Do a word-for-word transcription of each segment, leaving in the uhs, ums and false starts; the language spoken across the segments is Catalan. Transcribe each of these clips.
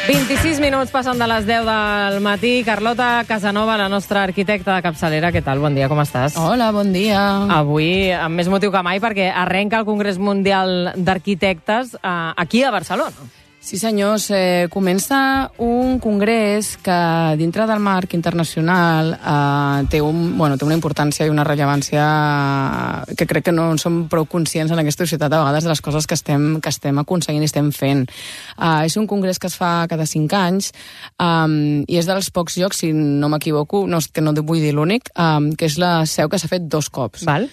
vint-i-sis minuts passen de les deu del matí. Carlota Casanova, la nostra arquitecta de capçalera. Què tal? Bon dia, com estàs? Hola, bon dia. Avui, amb més motiu que mai, perquè arrenca el Congrés Mundial d'Arquitectes eh, aquí a Barcelona. Sí, senyors, eh, comença un congrés que dintre del marc internacional eh, té, un, bueno, té una importància i una rellevància que crec que no som prou conscients en aquesta societat a vegades de les coses que estem, que estem aconseguint i estem fent. Eh, és un congrés que es fa cada cinc anys eh, i és dels pocs llocs, si no m'equivoco, no, que no vull dir l'únic, eh, que és la seu que s'ha fet dos cops. Val.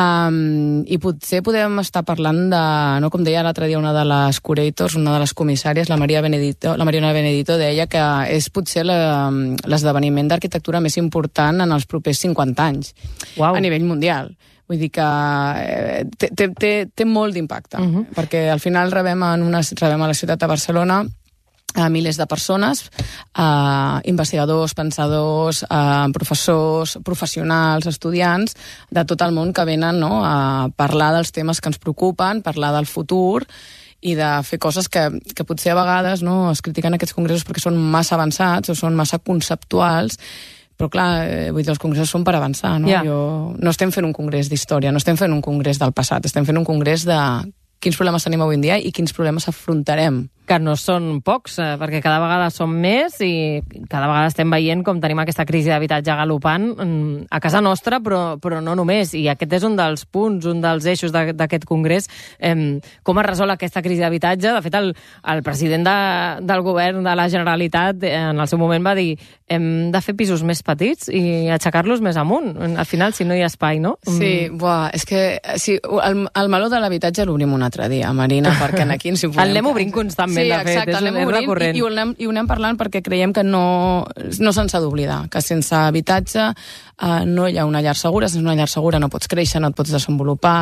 Um, I potser podem estar parlant de, no, com deia l'altre dia una de les curators, una de les comissàries, la Maria Benedito, la Mariona Benedito, deia que és potser l'esdeveniment d'arquitectura més important en els propers cinquanta anys, Uau. A nivell mundial. Vull dir que eh, té, té, té, té molt d'impacte, uh-huh. perquè al final rebem, en una, rebem a la ciutat de Barcelona a milers de persones, eh, investigadors, pensadors, eh, professors, professionals, estudiants de tot el món que venen, no, a parlar dels temes que ens preocupen, parlar del futur i de fer coses que, que potser a vegades, no, es critiquen aquests congressos perquè són massa avançats o són massa conceptuals, però clar, eh, vull dir, els congressos són per avançar, no? Yeah. Jo, no estem fent un congrés d'història, no estem fent un congrés del passat, estem fent un congrés de quins problemes tenim avui en dia i quins problemes afrontarem. Que no són pocs, eh, perquè cada vegada són més i cada vegada estem veient com tenim aquesta crisi d'habitatge galopant mm, a casa nostra, però, però no només. I aquest és un dels punts, un dels eixos d'aquest congrés. Eh, com es resol aquesta crisi d'habitatge? De fet, el, el president de, del govern de la Generalitat eh, en el seu moment va dir hem de fer pisos més petits i aixecar-los més amunt. Al final, si no hi ha espai, no? Sí, buah, és que sí, el, el meló de l'habitatge l'obrim un altre dia, Marina, perquè aquí ens hi podem... El anem obrint constantment. Sí, de fet, exacte, és, l'anem és obrint recurrent. i, i, ho anem, i ho anem parlant perquè creiem que no, no se'n s'ha d'oblidar, que sense habitatge eh, no hi ha una llar segura, sense una llar segura no pots créixer, no et pots desenvolupar.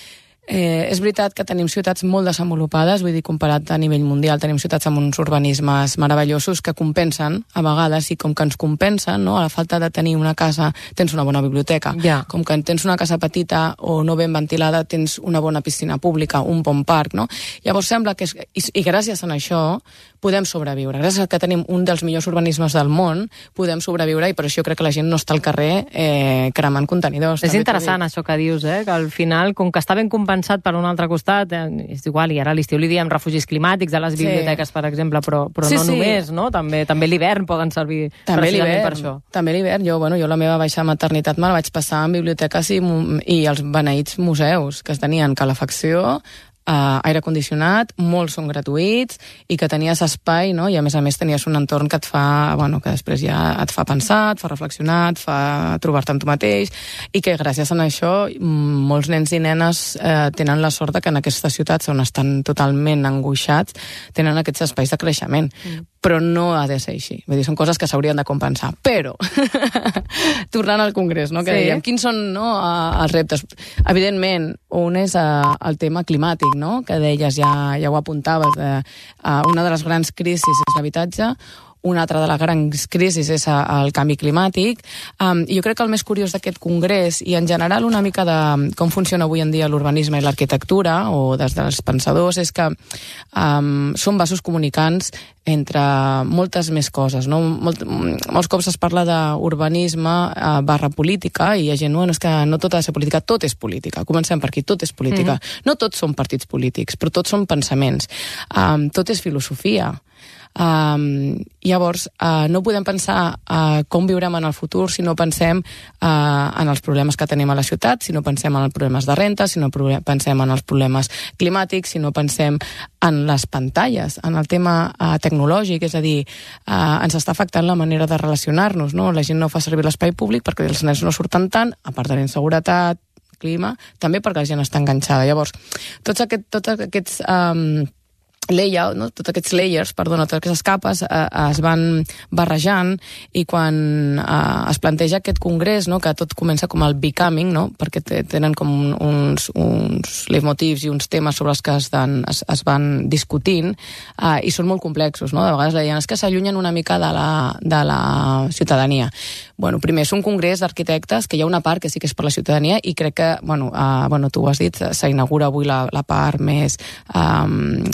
Eh, és veritat que tenim ciutats molt desenvolupades, vull dir, comparat a nivell mundial, tenim ciutats amb uns urbanismes meravellosos que compensen, a vegades, i com que ens compensen, no? A la falta de tenir una casa tens una bona biblioteca, yeah. com que tens una casa petita o no ben ventilada tens una bona piscina pública, un bon parc, no? Llavors sembla que, és, i, i gràcies a això podem sobreviure, gràcies a que tenim un dels millors urbanismes del món, podem sobreviure i per això crec que la gent no està al carrer eh, cremant contenidors. És interessant això que dius, eh? Que al final, com que està ben compensat per un altre costat, eh, és igual, i ara a l'estiu li diem refugis climàtics a les biblioteques, sí. per exemple, però, però sí, no sí. només, no? També, també l'hivern poden servir també precisament per això. També l'hivern. Jo, bueno, jo la meva baixa maternitat me la vaig passar en biblioteques i, i els beneïts museus, que tenien calefacció, Uh, aire condicionat, molts són gratuïts i que tenies espai, no? I a més a més tenies un entorn que et fa, bueno, que després ja et fa pensar, et fa reflexionar, et fa trobar-te amb tu mateix i que gràcies a això molts nens i nenes eh, tenen la sort de que en aquestes ciutats on estan totalment angoixats tenen aquests espais de creixement. Mm. Però no ha de ser així. Vull dir, són coses que s'haurien de compensar. Però, tornant al Congrés, no? Que sí. dèiem, quins són, no, els reptes? Evidentment, un és uh, el tema climàtic, no? Que deies, ja, ja ho apuntaves, uh, una de les grans crisis és l'habitatge, una altra de les grans crisis és el canvi climàtic. Um, I jo crec que el més curiós d'aquest congrés, i en general una mica de com funciona avui en dia l'urbanisme i l'arquitectura, o des dels pensadors, és que um, són vasos comunicants entre moltes més coses, no? Molt, molts cops es parla d'urbanisme uh, barra política, i hi ha gent, no, és que no tot ha de ser política, tot és política. Comencem per aquí, tot és política. Mm-hmm. No tots són partits polítics, però tots són pensaments. Um, tot és filosofia. Um, llavors, uh, no podem pensar uh, com viurem en el futur si no pensem uh, en els problemes que tenim a la ciutat, si no pensem en els problemes de renta, si no pensem en els problemes climàtics, si no pensem en les pantalles, en el tema uh, tecnològic, és a dir, uh, ens està afectant la manera de relacionar-nos, no? La gent no fa servir l'espai públic perquè els nens no surten tant, a part de la inseguretat, clima, també perquè la gent està enganxada. Llavors, tots, aquest, tots aquests... Um, layout, no? Tots aquests layers, perdona, totes aquestes capes eh, es van barrejant i quan eh, es planteja aquest congrés, no? Que tot comença com el becoming, no? Perquè tenen com uns, uns leitmotivs i uns temes sobre els que es, dan, es, es van discutint eh, i són molt complexos, no? De vegades la diuen, és que s'allunyen una mica de la, de la ciutadania. Bueno, primer és un congrés d'arquitectes que hi ha una part que sí que és per la ciutadania i crec que, bueno, eh, bueno tu ho has dit, s'inaugura avui la, la part més eh, teòrica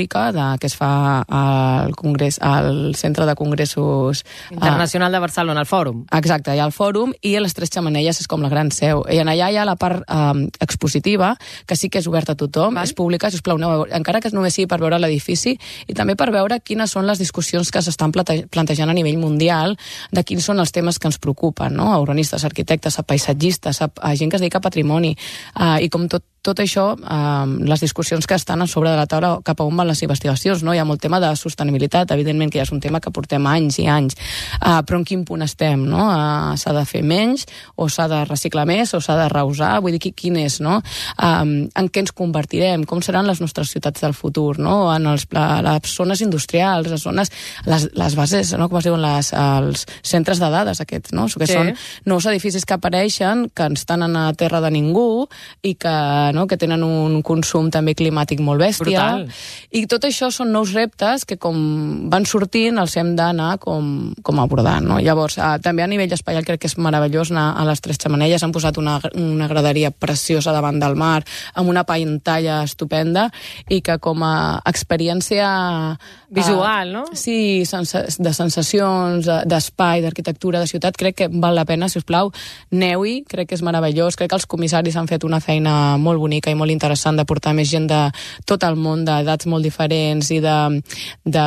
històrica de, que es fa al, congrés, al Centre de Congressos Internacional de Barcelona, el Fòrum. Exacte, hi ha el Fòrum i a les Tres Xemeneies és com la gran seu. I en allà hi ha la part eh, expositiva, que sí que és oberta a tothom, Val. és pública, sisplau, aneu, encara que només sigui per veure l'edifici i també per veure quines són les discussions que s'estan plantejant a nivell mundial de quins són els temes que ens preocupen, no? A urbanistes, arquitectes, a paisatgistes, a, a gent que es dedica a patrimoni, uh, i com tot tot això, eh, les discussions que estan a sobre de la taula cap a on van les investigacions, no? Hi ha molt tema de sostenibilitat, evidentment que ja és un tema que portem anys i anys, eh, però en quin punt estem, no? Eh, s'ha de fer menys, o s'ha de reciclar més, o s'ha de reusar, vull dir, quin és, no? Eh, en què ens convertirem, com seran les nostres ciutats del futur, no? En els, les zones industrials, les zones, les, les bases, no? Com es diuen, les, els centres de dades aquests, no? Que sí. Són nous edificis que apareixen, que estan a terra de ningú, i que no? que tenen un consum també climàtic molt bèstia. Brutal. I tot això són nous reptes que com van sortint els hem d'anar com, com abordant. No? Llavors, eh, també a nivell espaial crec que és meravellós anar a les Tres Xemeneies. Han posat una, una graderia preciosa davant del mar, amb una pantalla estupenda, i que com a experiència visual, eh, no? Sí, sensa, de sensacions, d'espai, d'arquitectura, de ciutat, crec que val la pena, si us plau, aneu-hi, crec que és meravellós, crec que els comissaris han fet una feina molt bonica i molt interessant de portar més gent de tot el món, d'edats molt diferents i de, de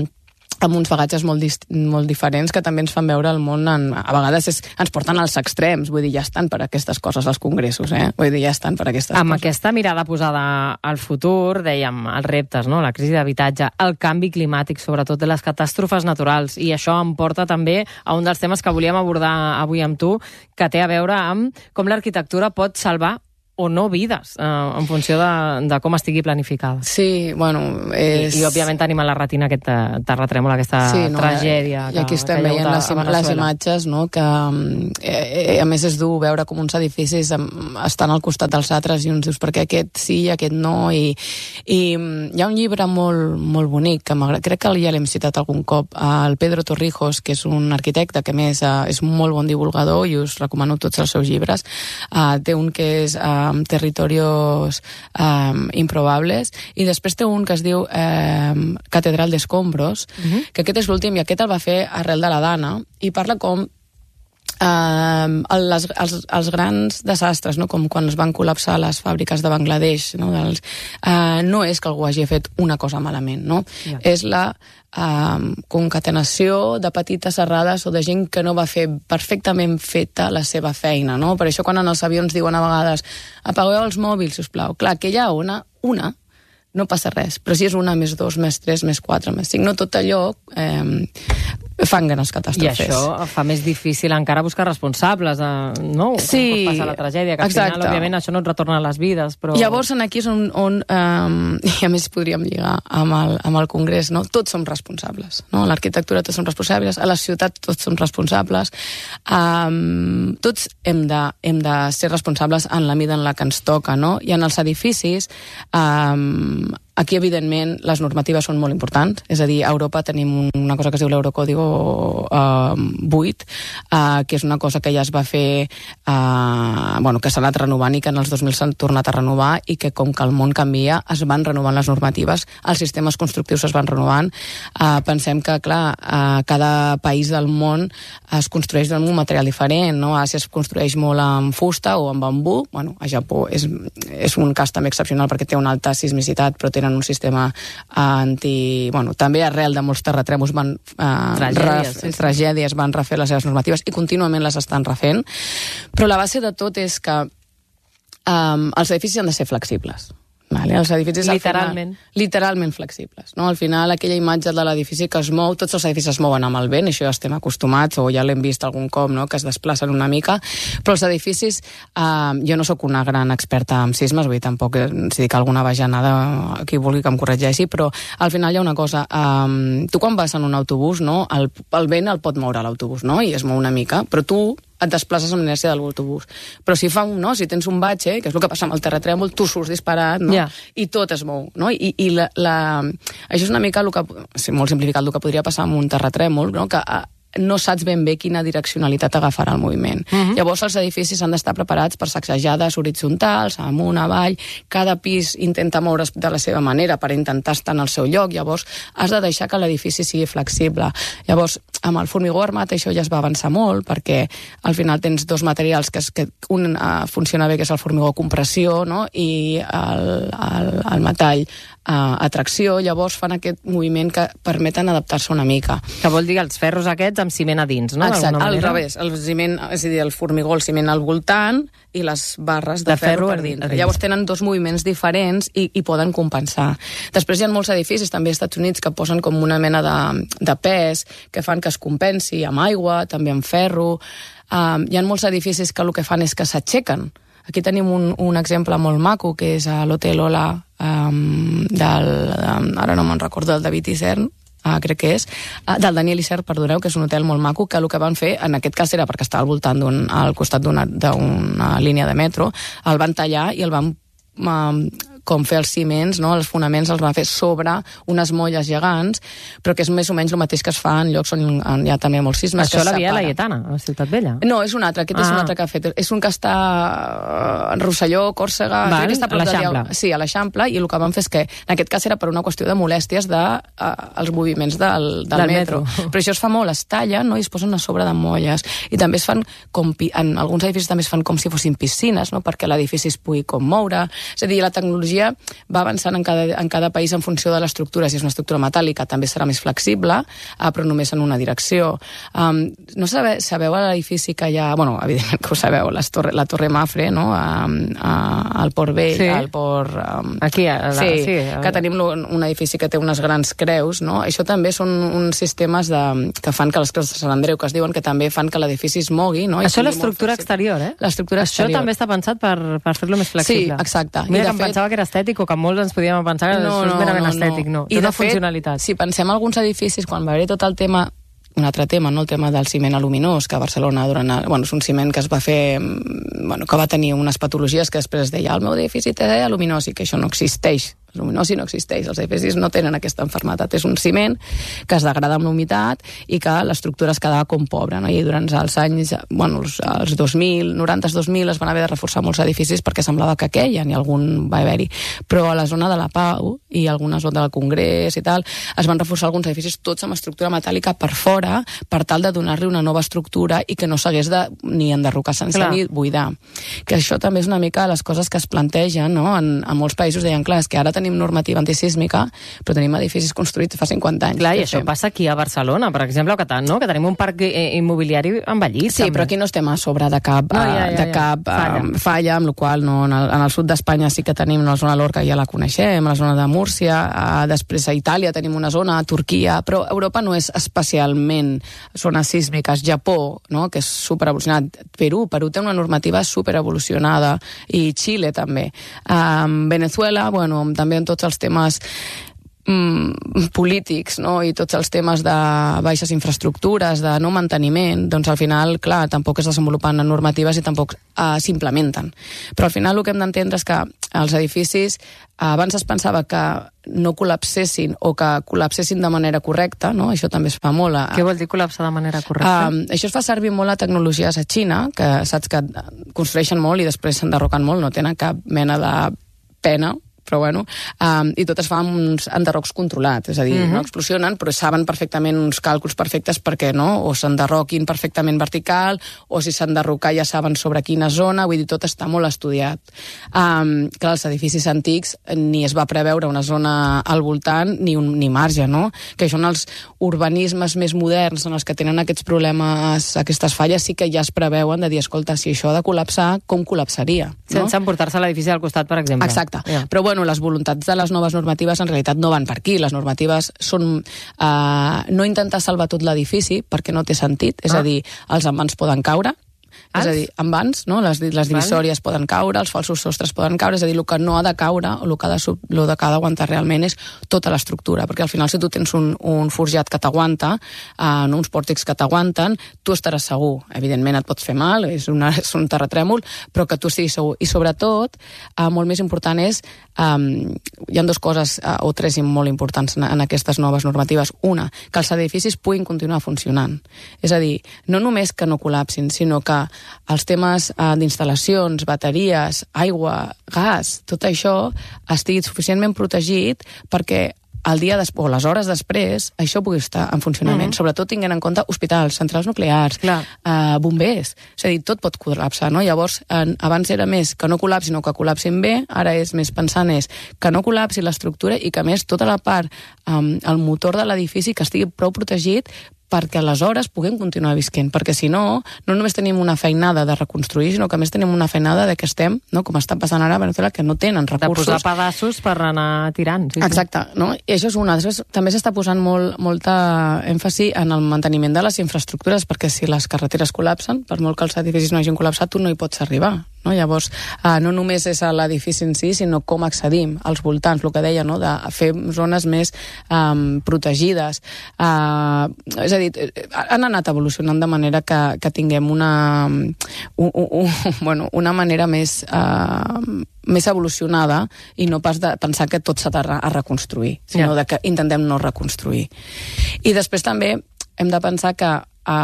amb uns bagatges molt, dist, molt diferents que també ens fan veure el món, en, a vegades és, ens porten als extrems, vull dir, ja estan per aquestes coses als congressos, eh? Vull dir, ja estan per aquestes amb coses. Amb aquesta mirada posada al futur, dèiem, els reptes, no? La crisi d'habitatge, el canvi climàtic, sobretot de les catàstrofes naturals, i això em porta també a un dels temes que volíem abordar avui amb tu, que té a veure amb com l'arquitectura pot salvar o no vides, eh, en funció de, de com estigui planificada. Sí, bueno, és... I, i òbviament tenim a la retina aquest terratrèmol, aquesta sí, no, tragèdia. I aquí estem veient les, les imatges, no?, que eh, a més és dur veure com uns edificis estan al costat dels altres i uns dius, perquè aquest sí, aquest no, i, i hi ha un llibre molt, molt bonic, que crec que ja l'hem citat algun cop, el Pedro Torrijos, que és un arquitecte que a més eh, és un molt bon divulgador i us recomano tots els seus llibres. Eh, té un que és eh, Territorios um, improbables, i després té un que es diu um, Catedral d'Escombros, uh-huh. que aquest és l'últim, i aquest el va fer arrel de la Dana, i parla com Uh, les, els, els grans desastres, no? Com quan es van col·lapsar les fàbriques de Bangladesh, no? Dels, uh, no és que algú hagi fet una cosa malament, no? Yeah. És la uh, concatenació de petites errades o de gent que no va fer perfectament feta la seva feina, no? Per això quan en els avions diuen a vegades apagueu els mòbils, sisplau. Clar, aquella ona, una, no passa res, però si és una, més dos, més tres, més quatre, més cinc, no tot allò eh, fan grans catàstrofes. I això fa més difícil encara buscar responsables, eh, no? Sí, pot passar la tragèdia, que al exacte. Final, òbviament, això no et retorna a les vides, però... Llavors, aquí és on, on um, i a més podríem lligar amb el, amb el Congrés, no? Tots som responsables, no? A l'arquitectura tots som responsables, a la ciutat tots som responsables, um, tots hem de, hem de ser responsables en la mida en la que ens toca, no? I en els edificis, um, aquí, evidentment, les normatives són molt importants. És a dir, a Europa tenim una cosa que es diu l'Eurocódigo uh, vuit, uh, que és una cosa que ja es va fer, uh, bueno, que s'ha anat renovant i que en els dos mil s'han tornat a renovar, i que com que el món canvia, es van renovant les normatives, els sistemes constructius es van renovant. Uh, pensem que, clar, uh, cada país del món es construeix amb un material diferent, no? A Àsia es construeix molt amb fusta o amb bambú. Bueno, a Japó és, és un cas també excepcional perquè té una alta sismicitat, però té en un sistema anti... Bueno, també arrel de molts terratrèmols van... Eh, tragèdies, ref, sí, sí. tragèdies van refer les seves normatives i contínuament les estan refent. Però la base de tot és que um, els edificis han de ser flexibles. Vale? Els edificis literalment. Final, literalment flexibles. No? Al final, aquella imatge de l'edifici que es mou, tots els edificis es mouen amb el vent, això ja estem acostumats, o ja l'hem vist algun cop, no? Que es desplacen una mica, però els edificis, eh, jo no sóc una gran experta en sismes, vull dir, tampoc si dic alguna bajanada, qui vulgui que em corregeixi, però al final hi ha una cosa, eh, tu quan vas en un autobús, no? el, el vent el pot moure l'autobús, no? I es mou una mica, però tu et desplaces amb l'inèrcia de l'autobús. Però si fa un, no? Si tens un batxe, que és el que passa amb el terratrèmol, tu surts disparat, no? Yeah. I tot es mou, no? I, i la, la... això és una mica el que, molt simplificat, el que podria passar amb un terratrèmol, no? Que no saps ben bé quina direccionalitat agafarà el moviment. Uh-huh. Llavors els edificis han d'estar preparats per sacsejades horitzontals, amunt, avall, cada pis intenta moure's de la seva manera per intentar estar en el seu lloc, llavors has de deixar que l'edifici sigui flexible. Llavors, amb el formigó armat això ja es va avançar molt, perquè al final tens dos materials, que, es, que un uh, funciona bé, que és el formigó compressió, no? I el, el, el metall uh, atracció, llavors fan aquest moviment que permeten adaptar-se una mica. Que vol dir els ferros aquests amb ciment a dins, no? Exacte, al revés, el ciment, és a dir, el formigó, el ciment al voltant i les barres de, de ferro, ferro per dins. dins. Llavors tenen dos moviments diferents i, i poden compensar. Després hi ha molts edificis, també als Estats Units, que posen com una mena de, de pes, que fan que es compensi amb aigua, també amb ferro. Um, hi ha molts edificis que el que fan és que s'aixequen. Aquí tenim un, un exemple molt maco, que és a l'Hotel Ola, um, del, um, ara no me'n recordo, del David Isern, Uh, crec que és, uh, del Daniel Isern, perdoneu, que és un hotel molt maco, que el que van fer, en aquest cas era perquè estava al voltant d'un, al costat d'una, d'una línia de metro, el van tallar i el van uh, com fer els ciments, no? Els fonaments els van fer sobre unes molles gegants, però que és més o menys el mateix que es fa en llocs on hi ha també molts sismes. Això la Via Laietana, a Ciutat Vella? No, és un altre, aquest ah. és un altre que ha fet. És un que està en Rosselló, Còrsega... Val, que està a l'Eixample. Sí, a l'Eixample, i el que van fer és que, en aquest cas era per una qüestió de molèsties dels de, uh, moviments del, del, del metro. metro. Però això es fa molt, es talla, no? I es posen a sobre de molles. I també es fan, com, en alguns edificis també es fan com si fossin piscines, no? Perquè l'edifici es pugui com moure. És a dir, la tecnologia va avançant en cada, en cada país en funció de l'estructura. Si és una estructura metàl·lica també serà més flexible, uh, però només en una direcció. Um, no sabe, sabeu a l'edifici que hi ha... Bueno, evidentment que ho sabeu, les torre, la Torre Mafre, no? Um, uh, al Port Vell, sí. al Port... Um, Aquí, a la, sí, sí a que tenim un edifici que té unes grans creus, no? Això també són uns sistemes de, que fan que les creus de Sant Andreu, que es diuen que també fan que l'edifici es mogui, no? I això és l'estructura exterior, eh? L'estructura exterior. Això també està pensat per, per fer-lo més flexible. Sí, exacte. Mira, I que em fet... pensava que era estètic, o que molts ens podíem pensar que no, no, és merament no, estètic, no. I de fet, funcionalitat. Si pensem en alguns edificis, quan va haver tot el tema, un altre tema, no? El tema del ciment aluminós, que a Barcelona durant... Bueno, és un ciment que es va fer... Bueno, que va tenir unes patologies que després deia el meu edifici té aluminós, i que això no existeix. El luminosi no existeix, els edificis no tenen aquesta enfermetat, és un ciment que es degrada amb l'humitat i que l'estructura es quedava com pobra, no? I durant els anys, bueno, els, els dos mil, noranta dos mil es van haver de reforçar molts edificis perquè semblava que queien i algun va haver-hi, però a la zona de la Pau i alguna zona del Congrés i tal, es van reforçar alguns edificis tots amb estructura metàl·lica per fora per tal de donar-li una nova estructura i que no s'hagués de ni enderrocar sense clar. Ni buidar. Que això també és una mica les coses que es plantegen, no? En, en molts països deien, clar, és que ara tenim normativa antisísmica, però tenim edificis construïts fa cinquanta anys. Clar, i això fem? Passa aquí a Barcelona, per exemple, o Catan, no? Que tenim un parc immobiliari envellit. Sí, també. Però aquí no estem a sobre de cap, no, ja, ja, de cap ja. falla. Um, falla, amb la qual no, en, el, en el sud d'Espanya sí que tenim la zona Lorca, ja la coneixem, la zona de Múrcia, uh, després a Itàlia tenim una zona, a Turquia, però Europa no és especialment zones sísmiques. Japó, no? Que és superevolucionat. Perú, Perú té una normativa superevolucionada, i Xile també. Um, Venezuela, bueno, també en tots els temes mm, polítics, no? I tots els temes de baixes infraestructures, de no manteniment, doncs al final, clar, tampoc es desenvolupen normatives i tampoc uh, s'implementen. Però al final el que hem d'entendre és que els edificis abans es pensava que no col·lapsessin o que col·lapsessin de manera correcta, no? Això també es fa molt. A... Què vol dir col·lapsar de manera correcta? Uh, això es fa servir molt a tecnologies a Xina, que saps que construeixen molt i després s'enderroquen molt, no tenen cap mena de pena, però bueno, um, i tot es fa amb uns enderrocs controlats, és a dir, uh-huh. no explosionen, però saben perfectament uns càlculs perfectes perquè no, o s'enderroquin perfectament vertical, o si s'enderrocar ja saben sobre quina zona, vull dir, tot està molt estudiat. Um, clar, els edificis antics ni es va preveure una zona al voltant ni, un, ni marge, no? Que això en els urbanismes més moderns, en els que tenen aquests problemes, aquestes falles, sí que ja es preveuen de dir, escolta, si això ha de col·lapsar, com col·lapsaria? No? Sense emportar-se l'edifici al costat, per exemple. Exacte, yeah. Però bueno, bueno, les voluntats de les noves normatives en realitat no van per aquí. Les normatives són eh, no intentar salvar tot l'edifici perquè no té sentit, és ah. a dir, els envans poden caure, Ah, és a dir, en vans, no? les, les divisòries val. Poden caure, els falsos sostres poden caure, és a dir, el que no ha de caure o el que ha de, el que ha d'aguantar realment és tota l'estructura, perquè al final si tu tens un, un forjat que t'aguanta, eh, uns pòrtics que t'aguanten, tu estaràs segur. Evidentment et pots fer mal, és, una, és un terratrèmol, però que tu estiguis segur. I sobretot, eh, molt més important és, eh, hi ha dues coses, eh, o tres molt importants en, en aquestes noves normatives. Una, que els edificis puguin continuar funcionant. És a dir, no només que no col·lapsin, sinó que els temes eh, d'instal·lacions, bateries, aigua, gas, tot això estigui suficientment protegit perquè el dia després, o les hores després, això pugui estar en funcionament. Mm-hmm. Sobretot tinguent en compte hospitals, centrals nuclears, eh, bombers. És a dir, tot pot col·lapsar, no? Llavors, en, abans era més que no col·lapsin o que col·lapsin bé, ara és més pensant és que no col·lapsi l'estructura i que, a més, tota la part, eh, el motor de l'edifici, que estigui prou protegit perquè aleshores puguem continuar visquent, perquè si no, no només tenim una feinada de reconstruir, sinó que a més tenim una feinada de que estem, no, com està passant ara a Venezuela, que no tenen recursos. De posar pedaços per anar tirant. Sí, exacte, sí. No? I això és una. Després també s'està posant molt, molta èmfasi en el manteniment de les infraestructures, perquè si les carreteres col·lapsen, per molt que els edificis no hagin col·lapsat, tu no hi pots arribar. No? Llavors, eh, no només és l'edifici en si, sinó com accedim als voltants, el que deia, no? De fer zones més eh, protegides. Eh, és a dir, han anat evolucionant de manera que, que tinguem una, un, un, un, bueno, una manera més, eh, més evolucionada i no pas de pensar que tot s'ha de a reconstruir, sinó yeah. de que intentem no reconstruir. I després també hem de pensar que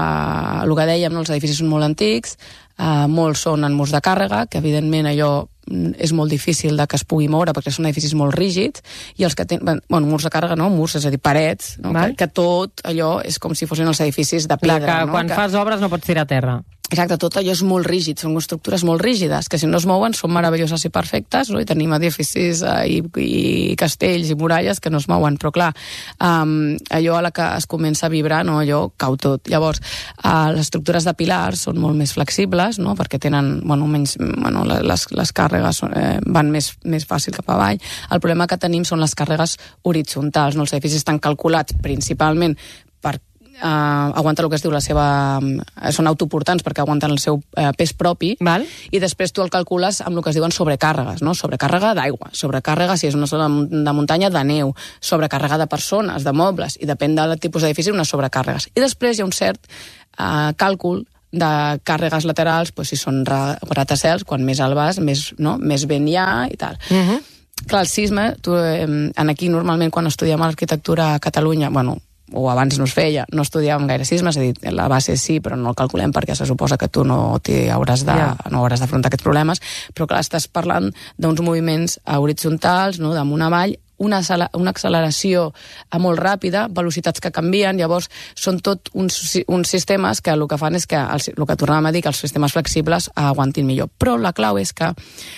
Uh, el que dèiem, no, els edificis són molt antics, uh, molts són en murs de càrrega, que evidentment allò és molt difícil de que es pugui moure perquè són edificis molt rígids, i els que tenen, bueno, murs de càrrega, no, murs, és a dir, parets, no? que, que tot allò és com si fossin els edificis de pedra. Clar, que no? quan que... fas obres no pots tirar a terra. Exacte, tot allò és molt rígid, són estructures molt rígides, que si no es mouen són meravelloses i perfectes, no? I tenim edificis eh, i, i castells i muralles que no es mouen, però clar, um, allò a la que es comença a vibrar, no, allò cau tot. Llavors, uh, les estructures de pilars són molt més flexibles, no? Perquè tenen, bueno, menys, bueno, les, les càrregues eh, van més, més fàcil cap avall. El problema que tenim són les càrregues horitzontals, no? Els edificis estan calculats principalment per Uh, aguanta el que es diu la seva... Uh, són autoportants perquè aguanten el seu uh, pes propi. Val. I després tu el calcules amb el que es diuen sobrecàrregues, no? Sobrecàrrega d'aigua, sobrecàrrega, si és una zona de muntanya, de neu, sobrecàrrega de persones, de mobles, i depèn del tipus d'edifici, unes sobrecàrregues. I després hi ha un cert uh, càlcul de càrregues laterals, doncs, si són gratacels, quan més alt vas, més, no? més ben hi ha i tal. Uh-huh. Clar, el sisme, tu, eh, aquí normalment quan estudiem arquitectura a Catalunya, bueno, o abans no es feia, no estudiàvem gaire sisme, és a dir, la base sí, però no el calculem perquè se suposa que tu no hauràs de, yeah. no hauràs d'afrontar aquests problemes, però clar, estàs parlant d'uns moviments horitzontals, no, damunt avall, una, una acceleració molt ràpida, velocitats que canvien, llavors són tot uns, uns sistemes que el que fan és que, el, el que tornàvem a dir, que els sistemes flexibles aguantin millor. Però la clau és que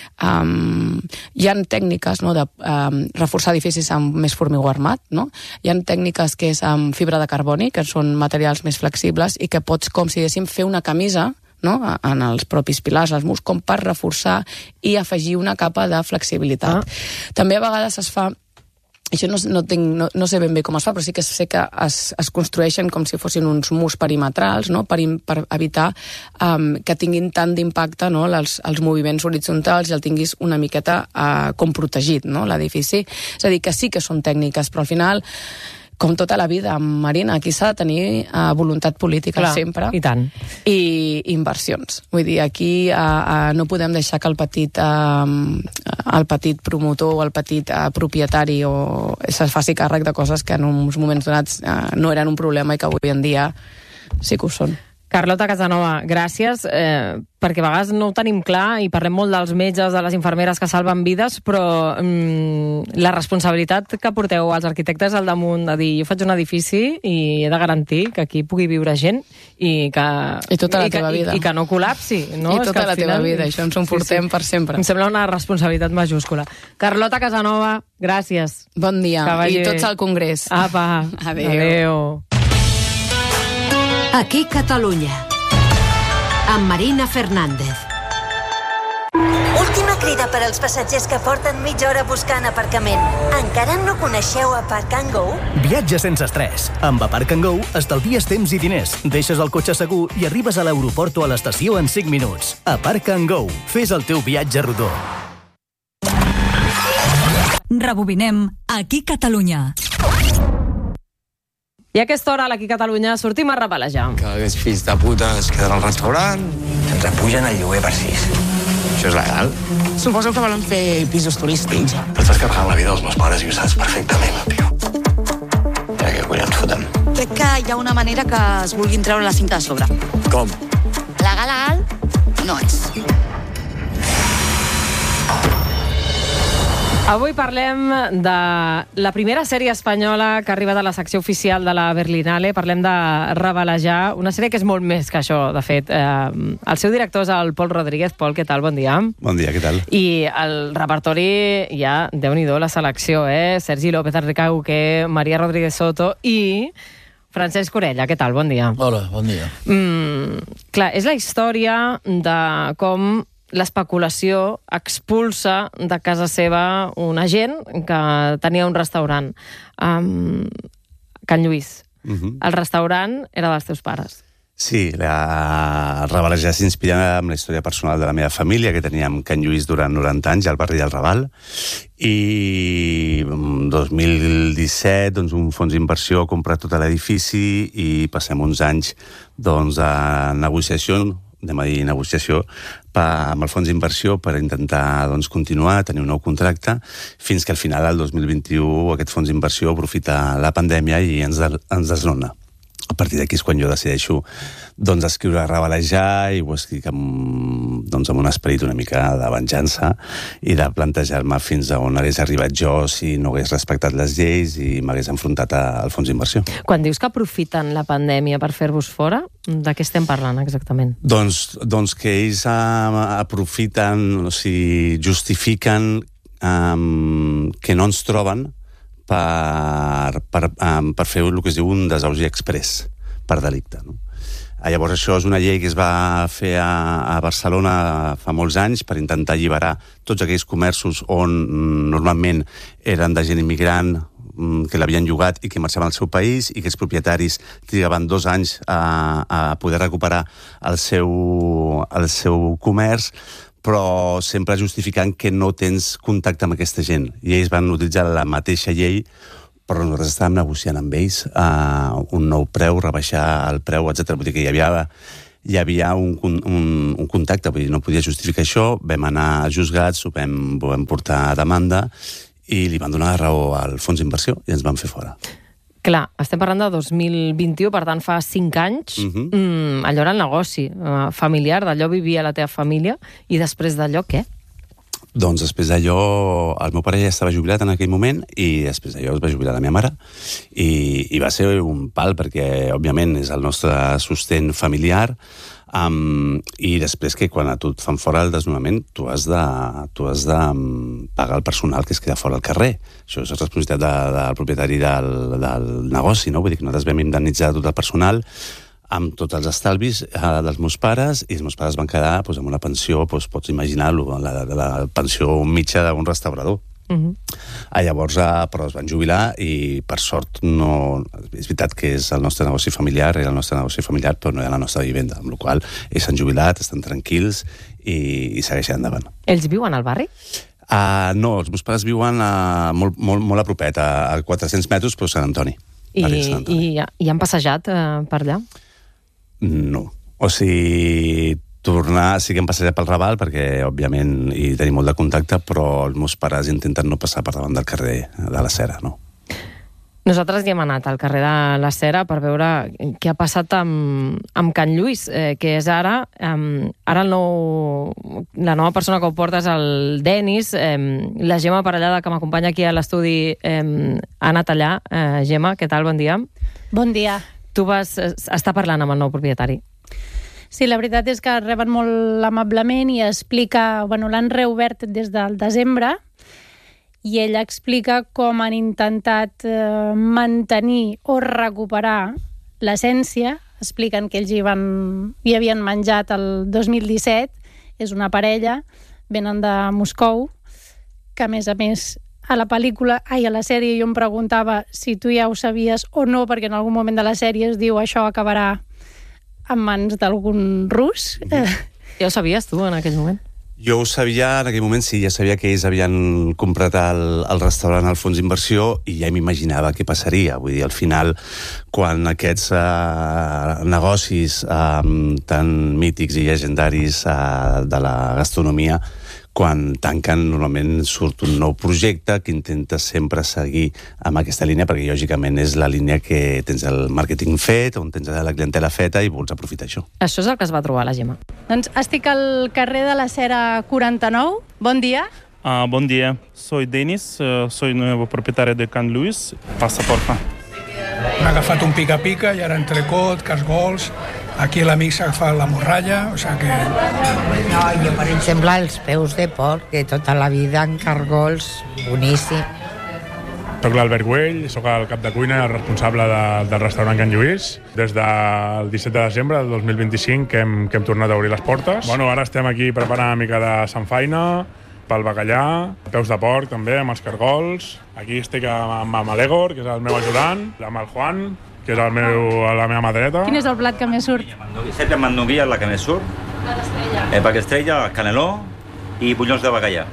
um, hi ha tècniques, no, de um, reforçar edificis amb més formigó armat, no? Hi ha tècniques que és amb fibra de carboni, que són materials més flexibles i que pots, com si diguéssim, fer una camisa, no? En els propis pilars, els murs, com per reforçar i afegir una capa de flexibilitat. Ah. També a vegades es fa... Això no, no, tinc, no, no sé ben bé com es fa, però sí que sé que es, es construeixen com si fossin uns murs perimetrals, no? per, per evitar um, que tinguin tant d'impacte, no? els, els moviments horitzontals i el tinguis una miqueta uh, com protegit, no? l'edifici. És a dir, que sí que són tècniques, però al final, com tota la vida, Marina, aquí s'ha de tenir uh, voluntat política. Clar, sempre. I tant. I inversions. Vull dir, aquí uh, uh, no podem deixar que el petit, uh, el petit promotor o el petit uh, propietari o se faci càrrec de coses que en uns moments donats uh, no eren un problema i que avui en dia sí que ho són. Carlota Casanova, gràcies, eh, perquè a vegades no ho tenim clar i parlem molt dels metges, de les infermeres que salven vides, però mm, la responsabilitat que porteu als arquitectes al damunt de dir, jo faig un edifici i he de garantir que aquí pugui viure gent i que, I tota la i que, teva vida. I, i que no col·lapsi. No? I tota la final... teva vida, això ens ho portem sí, sí. per sempre. Em sembla una responsabilitat majúscula. Carlota Casanova, gràcies. Bon dia. I tots al Congrés. Apa. Adéu. Adéu. Aquí Catalunya, amb Marina Fernández. Última crida per als passatgers que porten mitja hora buscant aparcament. Encara no coneixeu Aparc and Go? Viatge sense estrès. Amb Aparc and Go estalvies temps i diners, deixes el cotxe segur i arribes a l'aeroport o a l'estació en cinc minuts. Aparc and Go. Fes el teu viatge rodó. Rebobinem aquí Catalunya. I a aquesta hora, aquí a Catalunya, sortim a rebelejar. Que aquests fills de puta es queden al restaurant. Ens apugen el lloguer per sis. Això és legal? Suposo que volen fer pisos turístics. T'estàs carregant la vida dels meus pares i ho saps perfectament, tio. Ja, què collons fotem? Crec que hi ha una manera que es vulguin treure la cinta de sobre. Com? Legal, legal, no és. Avui parlem de la primera sèrie espanyola que ha arribat a la secció oficial de la Berlinale. Parlem de Rebelejar, una sèrie que és molt més que això, de fet. Eh, el seu director és el Pol Rodríguez. Pol, què tal? Bon dia. Bon dia, què tal? I el repertori, ja, déu-n'hi-do, la selecció, eh? Sergi López Arrecauque, Maria Rodríguez Soto i Francesc Orella. Què tal? Bon dia. Hola, bon dia. Mm, clar, és la història de com l'especulació expulsa de casa seva una gent que tenia un restaurant. Um, Can Lluís, uh-huh. El restaurant era dels teus pares. Sí, la Rebelejar s'inspira en la història personal de la meva família, que teníem Can Lluís durant noranta anys al barri del Raval, i en dos mil disset doncs, un fons d'inversió ha comprat tot l'edifici i passem uns anys doncs, de negociació, anem a dir negociació, per, amb el fons d'inversió per intentar doncs, continuar, tenir un nou contracte, fins que al final, el dos mil vint-i-u, aquest fons d'inversió aprofita la pandèmia i ens, de, ens desnona. A partir d'aquí és quan jo decideixo doncs, escriure Rebelejar i ho escric amb, doncs, amb un esperit una mica de venjança i de plantejar-me fins a on hagués arribat jo si no hagués respectat les lleis i m'hagués enfrontat al fons d'inversió. Quan dius que aprofiten la pandèmia per fer-vos fora, de què estem parlant exactament? Doncs, doncs que ells uh, aprofiten, o sigui, justifiquen um, que no ens troben per, per, um, per fer el que es diu un desaugi express per delicte, no? Llavors això és una llei que es va fer a, a Barcelona fa molts anys per intentar alliberar tots aquells comerços on normalment eren de gent immigrant que l'havien llogat i que marxaven al seu país i que els propietaris trigaven dos anys a, a poder recuperar el seu, el seu comerç, però sempre justificant que no tens contacte amb aquesta gent. I ells van utilitzar la mateixa llei, però nosaltres estàvem negociant amb ells uh, un nou preu, rebaixar el preu, etcètera. Vull dir que hi havia, hi havia un, un, un contacte, vull dir, no podia justificar això, vam anar a juzgats, ho vam, ho vam portar a demanda i li van donar raó al fons d'inversió i ens van fer fora. Clar, estem parlant de dos mil vint-i-u, per tant fa cinc anys. Uh-huh. mm, allò era el negoci uh, familiar, d'allò vivia la teva família, i després d'allò què? Doncs després d'allò, el meu pare ja estava jubilat en aquell moment i després d'allò es va jubilar la meva mare i, i va ser un pal perquè, òbviament, és el nostre sostén familiar um, i després que quan a tu et fan fora el desnonament tu has de, tu has de um, pagar el personal que es queda fora al carrer. Això és responsabilitat de, del propietari del, del negoci, no? Vull dir que nosaltres vam indemnitzar tot el personal amb tots els estalvis eh, dels meus pares i els meus pares van quedar doncs, amb una pensió, doncs, pots imaginar-lo, la, la pensió mitja d'un restaurador. Uh-huh. Ah, llavors, eh, però es van jubilar i per sort no... És veritat que és el nostre negoci familiar, era el nostre negoci familiar, però no era la nostra vivenda, amb la qual cosa ells s'han jubilat, estan tranquils i, i segueixen endavant. Ells viuen al barri? Uh, no, els meus pares viuen uh, molt, molt, molt a propet, a quatre-cents metres, però Sant Antoni. I, Sant Antoni. i, i han passejat uh, per allà? No. O sigui, tornar... Sí que hem passejat pel Raval, perquè, òbviament, hi tenim molt de contacte, però els meus pares intenten no passar per davant del carrer de la Cera, no? Nosaltres hi hem anat al carrer de la Cera per veure què ha passat amb, amb Can Lluís, eh, que és ara... Eh, ara el nou, la nova persona que ho porta és el Denis. Eh, la Gemma Parellada, que m'acompanya aquí a l'estudi, eh, ha anat allà. Eh, Gemma, què tal? Bon dia. Bon dia. Tu vas estar parlant amb el nou propietari. Sí, la veritat és que reben molt amablement i explica... Bueno, l'han reobert des del desembre i ella explica com han intentat eh, mantenir o recuperar l'essència. Expliquen que ells hi, van, hi havien menjat el dos mil disset, és una parella venen de Moscou, que a més a més a la pel·lícula, ai, a la sèrie jo em preguntava si tu ja ho sabies o no, perquè en algun moment de la sèrie es diu això acabarà en mans d'algun rus. Mm-hmm. Ja ho sabies tu en aquell moment? Jo ho sabia en aquell moment, sí, ja sabia que ells havien comprat el, el restaurant al fons d'inversió i ja m'imaginava què passaria. Vull dir, al final, quan aquests uh, negocis uh, tan mítics i llegendaris uh, de la gastronomia, quan tanquen, normalment surt un nou projecte que intenta sempre seguir amb aquesta línia, perquè lògicament és la línia que tens el màrqueting fet, on tens la clientela feta i vols aprofitar això. Això és el que es va trobar la Gemma. Doncs estic al carrer de la Cera quaranta-nou. Bon dia. Ah, bon dia. Soy Denis, soy nuevo propietario de Can Luis. Passa, porfa. Hem agafat un pica-pica i ara entrecot, casgols. Aquí l'amic s'ha agafat la morralla, o sigui que... No, jo, per exemple, els peus de porc, que tota la vida en cargols, boníssim. Soc l'Albert Güell, soc el cap de cuina i el responsable de, del restaurant Can Lluís. Des del disset de desembre del dos mil vint-i-cinc que hem, que hem tornat a obrir les portes. Bueno, ara estem aquí preparant una mica de samfaina, pel bacallà, peus de porc també, amb els cargols. Aquí estic amb, amb l'Egor, que és el meu ajudant, amb el Juan, que és el meu, la meva mà dreta. Quin és el plat que més surt? Sempre amb mandonguilla la que més surt. Plat estrella. El plat estrella, caneló y buñols de bacallà.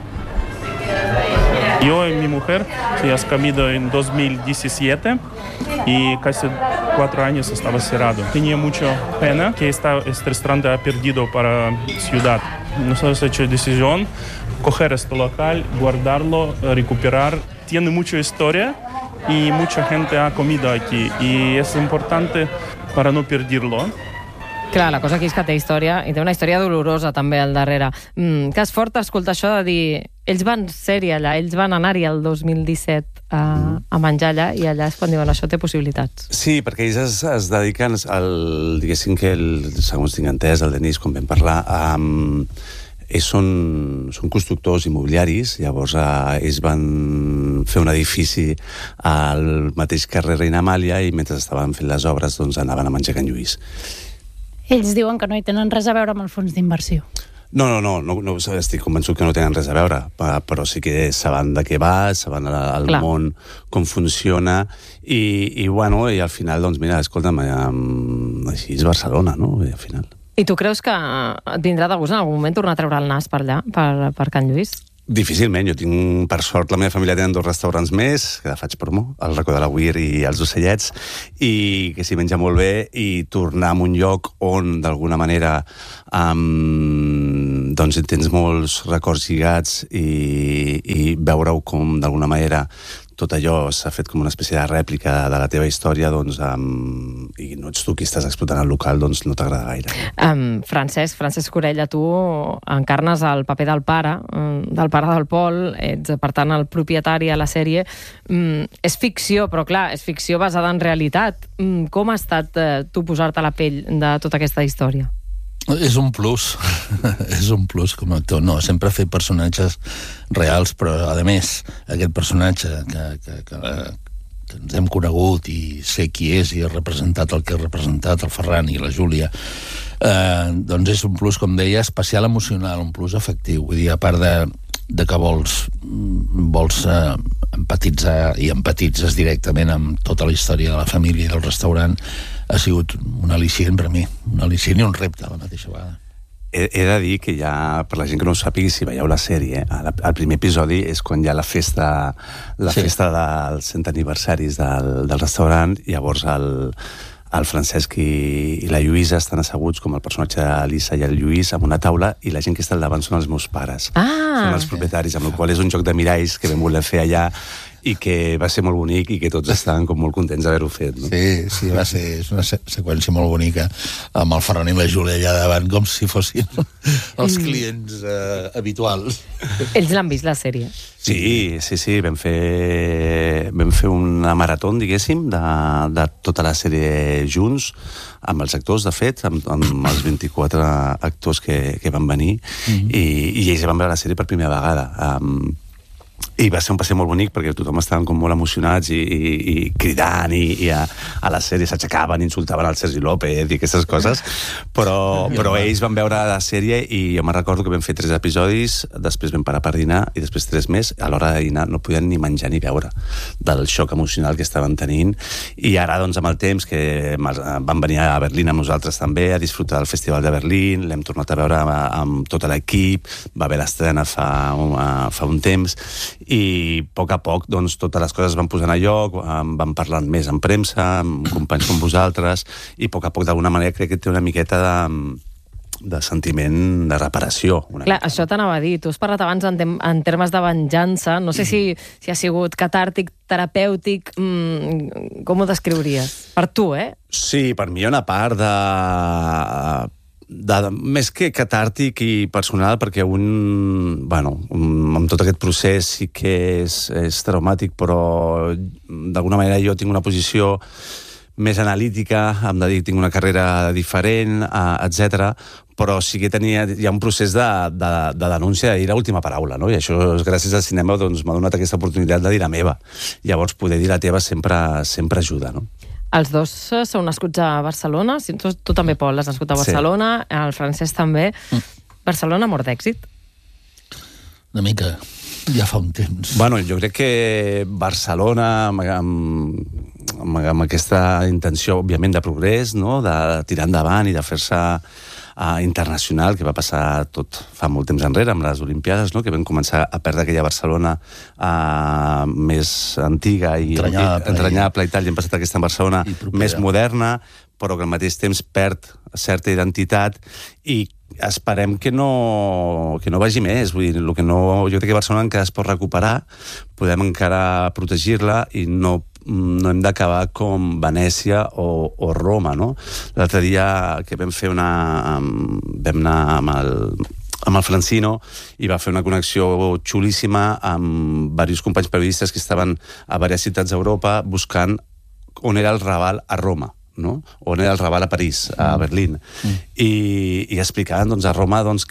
Yo y mi mujer sí, has comido en dos mil diecisiete y casi cuatro años estaba cerrado. Tenía mucha pena que esta, este restaurante ha perdido para ciudad. Nosotros hemos hecho decisión coger este local, guardarlo, recuperar. Tiene mucha historia y mucha gente ha comido aquí y es importante para no perderlo. Clar, la cosa aquí és que té història, i té una història dolorosa també al darrere. Mm, que és fort escoltar això de dir ells van ser-hi allà, ells van anar-hi el dos mil disset a, a menjar allà, i allà és quan diuen això té possibilitats. Sí, perquè ells es, es dediquen al, diguéssim que el, segons tinc entès, el Denis, com vam parlar, um, ells són, són constructors immobiliaris, llavors eh, ells van fer un edifici al mateix carrer Reina Amàlia i mentre estaven fent les obres doncs anaven a menjar Can Lluís. Ells diuen que no hi tenen res a veure amb el fons d'inversió. No, no, no, no, no, estic convençut que no tenen res a veure, però sí que saben de què va, saben el Clar. món, com funciona, i, i bueno, i al final, doncs mira, escolta'm, així és Barcelona, no?, i al final. I tu creus que et vindrà de gust en algun moment tornar a treure el nas per allà, per, per Can Lluís? Difícilment, jo tinc, per sort, la meva família tenen dos restaurants més, que faig promo, el Racó de la Weir i els Ocellets, i que s'hi menja molt bé, i tornar a un lloc on, d'alguna manera, um, doncs tens molts records lligats i, i veure-ho com, d'alguna manera, tot allò s'ha fet com una espècie de rèplica de la teva història, doncs, um, i no ets tu qui estàs explotant el local, doncs no t'agrada gaire. Um, Francesc, Francesc Corella, tu encarnes el paper del pare, um, del pare del Pol, ets, per tant, el propietari a la sèrie. Um, és ficció, però clar, és ficció basada en realitat. Um, com ha estat uh, tu posar-te a la pell de tota aquesta història? És un plus, és un plus com a actor. No, sempre he fet personatges reals, però a més, aquest personatge que, que, que, que ens hem conegut i sé qui és i he representat el que he representat, el Ferran i la Júlia, eh, doncs és un plus, com deia, especial emocional, un plus afectiu. Vull dir, a part de, de que vols, vols eh, empatitzar i empatitzes directament amb tota la història de la família i del restaurant, ha sigut un al·licient per a mi, un al·licient i un repte a la mateixa vegada. He, he de dir que ja, per la gent que no ho sàpigui, si veieu la sèrie, el, el primer episodi és quan hi ha la festa, la sí. festa dels cent aniversaris del, del restaurant, i llavors el, el Francesc i, i la Lluïsa estan asseguts com el personatge d'Elisa i el Lluís amb una taula, i la gent que està al davant són els meus pares. Ah. Són els propietaris, amb el qual és un joc de miralls que vam voler fer allà, i que va ser molt bonic i que tots estaven com molt contents d'haver-ho fet, no? Sí, sí, va ser és una seqüència molt bonica amb el Ferran i la Júlia allà davant com si fossin els clients eh, habituals. Ells l'han vist, la sèrie? Sí, sí, sí, vam fer vam fer una marató, diguéssim, de, de tota la sèrie junts, amb els actors, de fet, amb, amb els vint-i-quatre actors que, que van venir, mm-hmm. i, i ells van veure la sèrie per primera vegada. Um, I va ser un passeig molt bonic perquè tothom estaven com molt emocionats i, i, i cridant i, i a, a la sèrie s'aixecaven, insultaven al Sergi López i aquestes coses, però, però ells van veure la sèrie i jo me'n recordo que vam fer tres episodis, després vam parar per dinar i després tres més, a l'hora de dinar no podien ni menjar ni beure del xoc emocional que estaven tenint. I ara doncs amb el temps que van venir a Berlín amb nosaltres també a disfrutar del Festival de Berlín, l'hem tornat a veure amb, amb tot l'equip, va haver l'estrena fa, fa un temps i a poc a poc doncs, totes les coses van posant a lloc, van parlant més en premsa, amb companys com vosaltres, i a poc a poc d'alguna manera crec que té una miqueta de, de sentiment de reparació. Clar, miqueta. Això t'anava a dir, tu has parlat abans en, tem en termes de venjança, no sé si, si ha sigut catàrtic, terapèutic, mmm, com ho descriuries? Per tu, eh? Sí, per mi hi ha una part de... De, més que catàrtic i personal, perquè un, bueno, un, amb tot aquest procés sí que és, és traumàtic, però d'alguna manera jo tinc una posició més analítica, em dedico, tinc una carrera diferent, etcètera, però sí que tenia, hi ha un procés de, de, de denúncia de dir l'última paraula, no? I això, gràcies al cinema, doncs, m'ha donat aquesta oportunitat de dir la meva. Llavors, poder dir la teva sempre, sempre ajuda, no? Els dos sou nascuts a Barcelona, tu, tu també, Pol, has nascut a Barcelona, sí. El Francesc també. Mm. Barcelona, mort d'èxit? Una mica, ja fa un temps. Bueno, jo crec que Barcelona, amb, amb, amb aquesta intenció, òbviament, de progrés, no? De tirar endavant i de fer-se Uh, internacional, que va passar tot fa molt temps enrere amb les Olimpiades, no? Que vam començar a perdre aquella Barcelona uh, més antiga i entranyable, i, entranyable i tal, i hem passat aquesta Barcelona més moderna, però que al mateix temps perd certa identitat i esperem que no, que no vagi més. Vull dir, el que no, jo crec que Barcelona encara es pot recuperar, podem encara protegir-la i no no hem d'acabar com Venècia o, o Roma, no? L'altre dia que vam fer una... vam anar amb el, amb el Francino i va fer una connexió xulíssima amb diversos companys periodistes que estaven a diverses ciutats d'Europa buscant on era el Raval a Roma, no? On era el Raval a París, a Berlín. Mm. I, i explicaven doncs, a Roma doncs,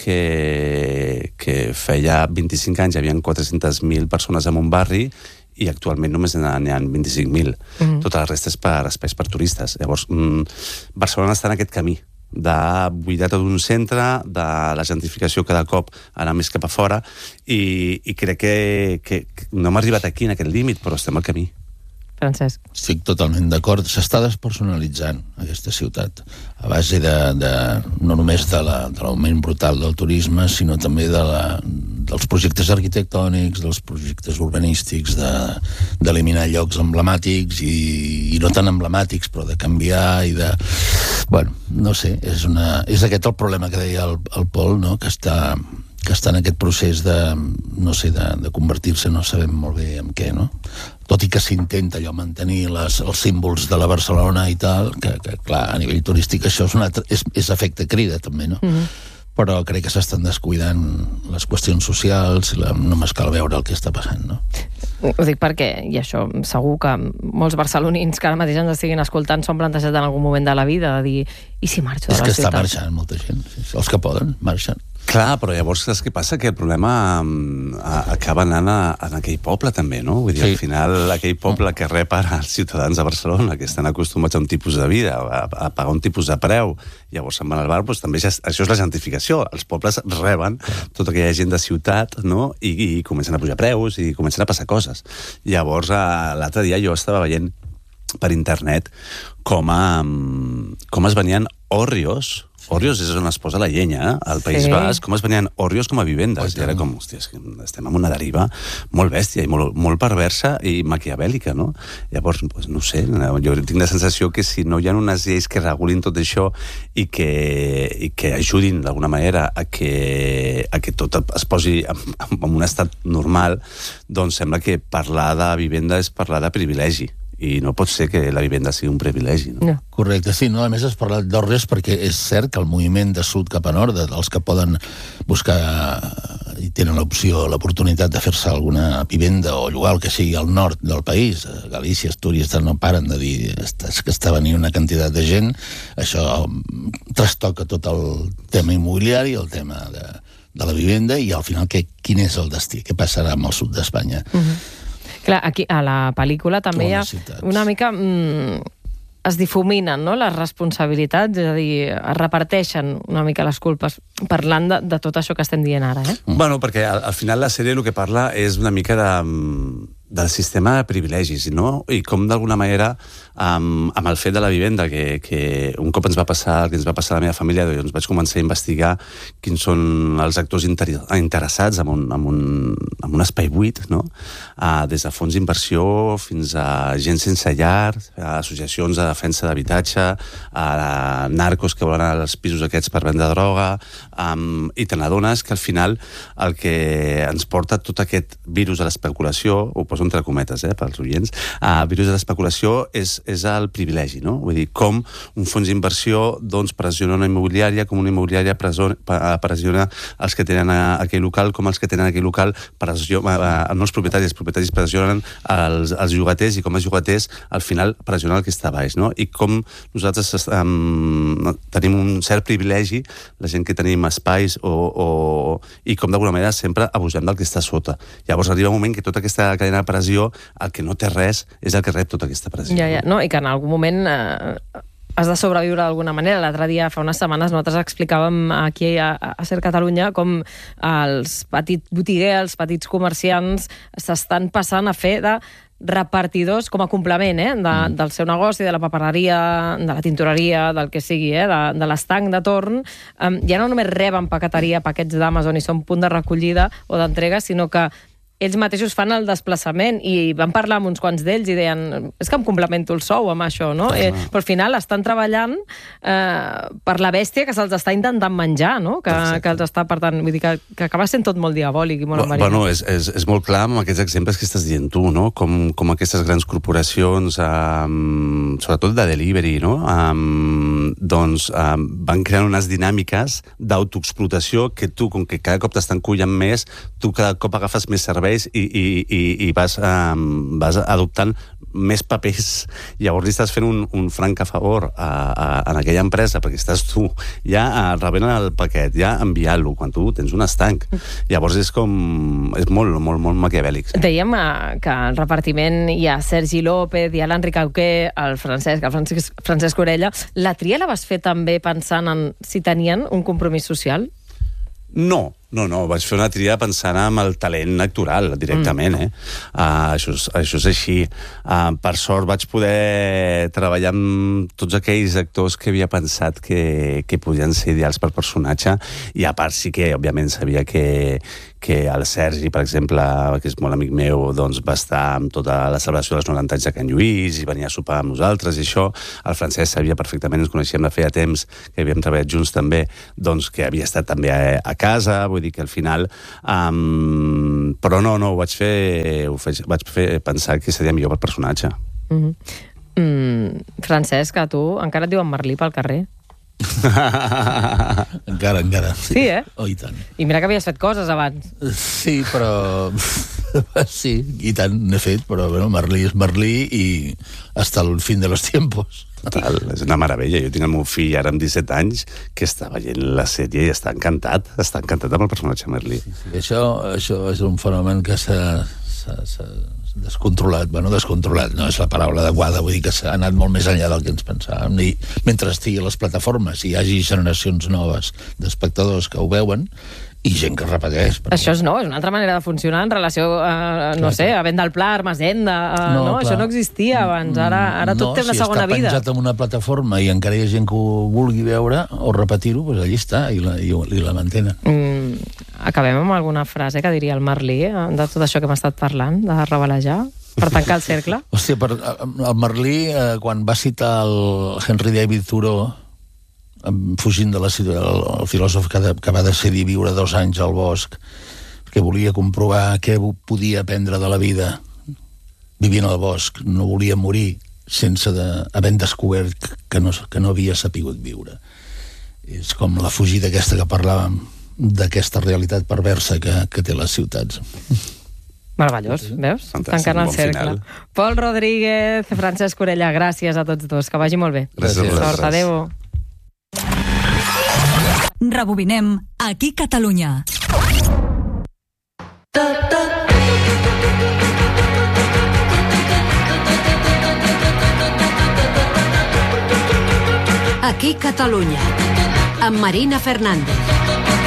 que, que feia vint-i-cinc anys hi havia quatre-centes mil persones en un barri i actualment només n'hi ha vint-i-cinc mil. Mm. Tota la resta és per espais per turistes. Llavors, mm, Barcelona està en aquest camí de buidar tot un centre, de la gentrificació cada cop anar més cap a fora, i, i crec que, que, que no hem arribat aquí, en aquest límit, però estem al camí. Francesc. Estic totalment d'acord. S'està despersonalitzant aquesta ciutat a base de, de no només de l'augment brutal del turisme, sinó també de la, dels projectes arquitectònics, dels projectes urbanístics, d'eliminar de, llocs emblemàtics i, i no tan emblemàtics, però de canviar i de... Bueno, no sé, és, una, és aquest el problema que deia el, el Pol, no? que està... que està en aquest procés de, no sé, de, de convertir-se, no sabem molt bé en què, no? Tot i que s'intenta allò mantenir les, els símbols de la Barcelona i tal, que, que clar, a nivell turístic això és, una, és, és efecte crida, també, no? Mm-hmm. Però crec que s'estan descuidant les qüestions socials, la, només cal veure el que està passant, no? Ho dic perquè, i això, segur que molts barcelonins que ara mateix ens estiguin escoltant s'han plantejat en algun moment de la vida de dir, i si marxo de la ciutat? És que està marxant molta gent, els que poden marxen. Clar, però llavors saps què passa? Que el problema um, acaba anant a, a aquell poble també, no? Vull dir, sí. Al final aquell poble que rep ara els ciutadans de Barcelona, que estan acostumats a un tipus de vida, a, a pagar un tipus de preu, llavors se'n van al bar, doncs també ja, això és la gentrificació. Els pobles reben tota aquella gent de ciutat, no? I, i comencen a pujar preus i comencen a passar coses. Llavors, l'altre dia jo estava veient per internet com, a, com es venien hòrrios. Hòrrios és on es posa la llenya, eh? Al País sí. Basc, com es venien hòrrios com a vivendes. I ara com, hòstia, estem en una deriva molt bèstia i molt, molt perversa i maquiavèlica, no? Llavors, pues, no sé, jo tinc la sensació que si no hi ha unes lleis que regulin tot això i que, i que ajudin d'alguna manera a que, a que tot es posi en, en un estat normal, doncs sembla que parlar de vivenda és parlar de privilegi. I no pot ser que la vivenda sigui un privilegi, no? no. Correcte, sí, no, a més has parlat d'hòrrios perquè és cert que el moviment de sud cap a nord, dels que poden buscar i tenen l'opció, l'oportunitat de fer-se alguna vivenda o llogar el que sigui al nord del país, Galícia, Astúries, no paren de dir que està venint una quantitat de gent, això trastoca tot el tema immobiliari, el tema de de la vivenda i al final què, quin és el destí, què passarà amb el sud d'Espanya. Uh-huh. Clar, aquí a la pel·lícula també hi ha una mica... Mm, es difuminen, no?, les responsabilitats, és a dir, es reparteixen una mica les culpes, parlant de, de tot això que estem dient ara, eh? Bueno, perquè al, al final la sèrie el que parla és una mica de, del sistema de privilegis, no? I com d'alguna manera, amb, amb el fet de la vivenda, que, que un cop ens va passar el que ens va passar a la meva família, doncs vaig començar a investigar quins són els actors inter interessats en un, en, un, en un espai buit, no? Uh, des de fons d'inversió fins a gent sense llar, a associacions de defensa d'habitatge, a narcos que volen anar als pisos aquests per vendre droga, um, i te n'adones que al final el que ens porta tot aquest virus de l'especulació, ho poso entre cometes, eh, pels oients, uh, virus de l'especulació és, és el privilegi, no? Vull dir, com un fons d'inversió doncs, pressiona una immobiliària, com una immobiliària pressiona els que tenen aquell local, com els que tenen aquell local pressiona, uh, no els propietaris, els propietaris pressionen els, els llogaters, i com els llogaters al final pressionen el que està baix, no? I com nosaltres um, tenim un cert privilegi, la gent que tenim espais, o, o, i com d'alguna manera sempre abusem del que està sota. Llavors arriba un moment que tota aquesta cadena de pressió, el que no té res és el que rep tota aquesta pressió. Ja, ja, no? I que en algun moment eh, has de sobreviure d'alguna manera. L'altre dia, fa unes setmanes, nosaltres explicàvem aquí a, a Ser Catalunya com els petits botiguers, els petits comerciants s'estan passant a fer de repartidors com a complement, eh, de, mm. del seu negoci, de la papereria, de la tintoreria, del que sigui, eh, de, de l'estanc de torn. Um, ja no només reben paqueteria, paquets d'Amazon i són punt de recollida o d'entrega, sinó que ells mateixos fan el desplaçament, i van parlar amb uns quants d'ells i deien, és que em complemento el sou amb això, no? Eh, però al final estan treballant eh, per la bèstia que se'ls està intentant menjar, no? Que, que els està, per tant, vull dir que, que acaba sent tot molt diabòlic i molt amarillo. Bueno, és, és, és molt clar amb aquests exemples que estàs dient tu, no? Com, com aquestes grans corporacions, um, sobretot de delivery, no? Um, doncs um, van creant unes dinàmiques d'autoexplotació que tu, com que cada cop t'estan collant més, tu cada cop agafes més serveis i, i, i, i vas, um, vas adoptant més papers. Llavors li estàs fent un, un franc a favor a, a, a aquella empresa, perquè estàs tu ja rebent el paquet, ja enviant-lo, quan tu tens un estanc. Llavors és com... és molt, molt, molt maquiavèlic. Dèiem uh, que al repartiment hi ha Sergi López, hi ha l'Enric Auqué, el Francesc, el Francesc, Francesc Orella. La tria la vas fer també pensant en si tenien un compromís social? No, no, no, vaig fer una tria pensant en el talent actoral, directament, eh? Uh, això, és, això és així. Uh, per sort vaig poder treballar amb tots aquells actors que havia pensat que, que podien ser ideals per personatge, i a part sí que, òbviament, sabia que, que el Sergi, per exemple, que és molt amic meu, doncs va estar amb tota la celebració dels noranta anys de Can Lluís, i venia a sopar amb nosaltres, i això. El Francesc sabia perfectament, ens coneixíem de feia temps, que havíem treballat junts també, doncs que havia estat també a, a casa, vull dir que al final... Um, però no, no, ho vaig fer, ho faig, vaig fer pensar que seria millor per personatge. Mm-hmm. mm, Francesc, a tu encara et diuen Merlí pel carrer? encara, encara. Sí, sí, eh? Oh, i tant. I mira que havies fet coses abans. Sí, però... sí, i tant, n'he fet, però bueno, Merlí és Merlí i hasta el fin de los tiempos. Total, és una meravella. Jo tinc el meu fill ara amb disset anys que està veient la sèrie i està encantat, està encantat amb el personatge Merlí. Sí, sí. Això, això és un fenomen que s'ha descontrolat, bueno, descontrolat no és la paraula adequada, vull dir que s'ha anat molt més enllà del que ens pensàvem, i mentre estigui a les plataformes i hi hagi generacions noves d'espectadors que ho veuen i gent que repeteix. Perquè... Això és nou, és una altra manera de funcionar en relació a, no clar, sé, a Venda al Pla, Armesenda, a, no, no això no existia abans, ara, ara tot no, té una si segona vida. No, si està penjat en una plataforma i encara hi ha gent que ho vulgui veure o repetir-ho, doncs allà està, i la, i, i la mantenen. Mm, acabem amb alguna frase que diria el Merlí, eh, de tot això que hem estat parlant, de revelejar, per tancar el cercle. Hòstia, per, el Merlí, eh, quan va citar el Henry David Thoreau, fugint de la situació, el, el filòsof que, de, que va decidir viure dos anys al bosc, que volia comprovar què podia aprendre de la vida vivint al bosc, no volia morir sense de, havent descobert que no, que no havia sapigut viure. És com la fugida aquesta que parlàvem, d'aquesta realitat perversa que, que té les ciutats. Meravellós, veus? Fantàstic, tancant el bon cercle. Final. Pol Rodríguez, Francesc Orella, gràcies a tots dos, que vagi molt bé. Gràcies. Sort, adéu. Rebobinem aquí Catalunya. Aquí Catalunya, amb Marina Fernández.